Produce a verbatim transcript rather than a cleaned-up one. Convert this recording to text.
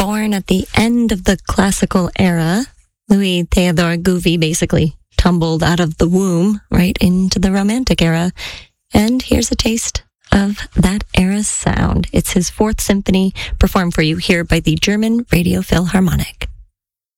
Born at the end of the classical era, Louis Theodore Gouvy basically tumbled out of the womb right into the Romantic era. And here's a taste of that era's sound. It's his Fourth Symphony performed for you here by the German Radio Philharmonic.